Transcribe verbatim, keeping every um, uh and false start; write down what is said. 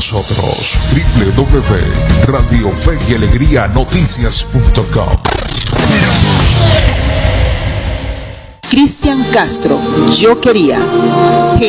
nosotros. doble u doble u doble u punto radio fe y alegría noticias punto com. Cristian Castro, Yo Quería.